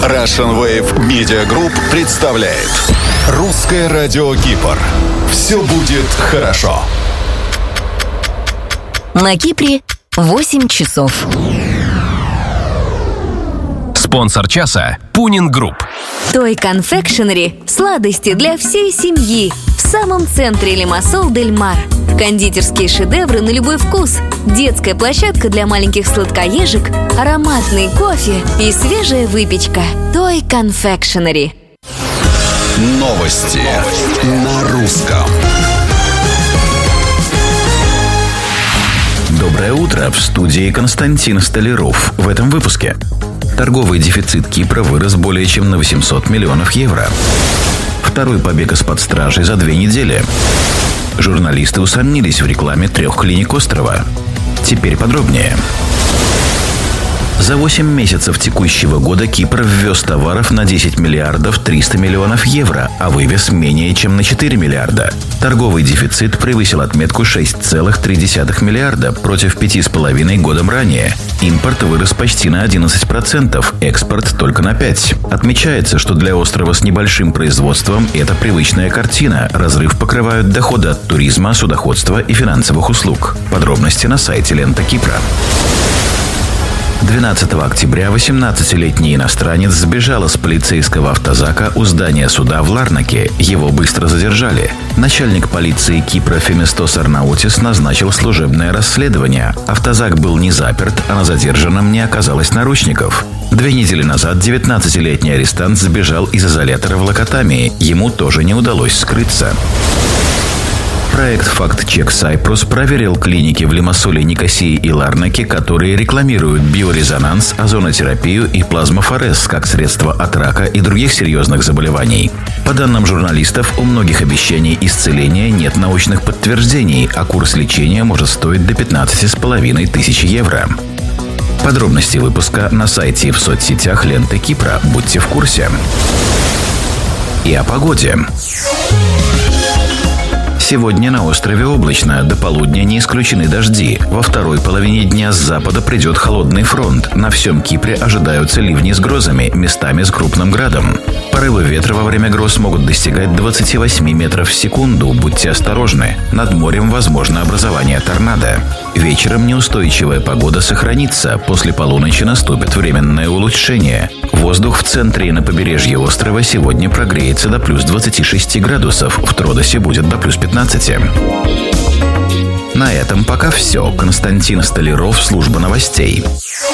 Russian Wave Media Group представляет Русское радио Кипр. Все будет хорошо. На Кипре 8 часов. Спонсор часа – Пунин Групп. Той Confectionery – сладости для всей семьи. В самом центре Лимассол Дель Мар. Кондитерские шедевры на любой вкус. Детская площадка для маленьких сладкоежек, ароматный кофе и свежая выпечка. Той Confectionery. Новости на русском. Доброе утро, в студии Константин Столяров. В этом выпуске. Торговый дефицит Кипра вырос более чем на 800 миллионов евро. Второй побег из-под стражи за 2 недели. Журналисты усомнились в рекламе 3 клиник острова. Теперь подробнее. За 8 месяцев текущего года Кипр ввез товаров на 10 миллиардов 300 миллионов евро, а вывез менее чем на 4 миллиарда. Торговый дефицит превысил отметку 6,3 миллиарда против 5,5 годом ранее. Импорт вырос почти на 11%, экспорт только на 5%. Отмечается, что для острова с небольшим производством это привычная картина. Разрыв покрывают доходы от туризма, судоходства и финансовых услуг. Подробности на сайте Лента Кипра. 12 октября 18-летний иностранец сбежал из полицейского автозака у здания суда в Ларнаке. Его быстро задержали. Начальник полиции Кипра Фемистос Арнаутис назначил служебное расследование. Автозак был не заперт, а на задержанном не оказалось наручников. 2 недели назад 19-летний арестант сбежал из изолятора в Локотамии. Ему тоже не удалось скрыться. Проект «Факт-чек Сайпрус» проверил клиники в Лимассоле, Никосии и Ларнаке, которые рекламируют биорезонанс, озонотерапию и плазмофорез как средство от рака и других серьезных заболеваний. По данным журналистов, у многих обещаний исцеления нет научных подтверждений, а курс лечения может стоить до 15,5 тысяч евро. Подробности выпуска на сайте и в соцсетях Ленты Кипра. Будьте в курсе. И о погоде. Сегодня на острове облачно, до полудня не исключены дожди. Во второй половине дня с запада придет холодный фронт. На всем Кипре ожидаются ливни с грозами, местами с крупным градом. Порывы ветра во время гроз могут достигать 28 метров в секунду. Будьте осторожны. Над морем возможно образование торнадо. Вечером неустойчивая погода сохранится. После полуночи наступит временное улучшение. Воздух в центре и на побережье острова сегодня прогреется до плюс 26 градусов. В Тродосе будет до плюс 15. На этом пока все. Константин Столяров, служба новостей.